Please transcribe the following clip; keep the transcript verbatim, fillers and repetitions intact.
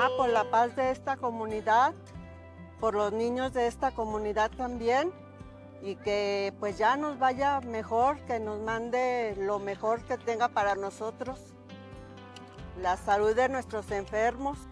orar por la paz de esta comunidad, por los niños de esta comunidad también, y que pues ya nos vaya mejor, que nos mande lo mejor que tenga para nosotros, la salud de nuestros enfermos.